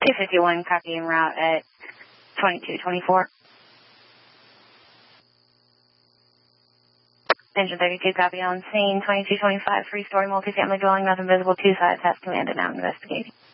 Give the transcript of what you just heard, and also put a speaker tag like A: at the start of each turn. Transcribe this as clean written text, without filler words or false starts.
A: 251, copy en route at 2224. Engine 32, copy on scene, 2225, three-story multifamily dwelling, nothing visible, two sides, has commanded, now investigating.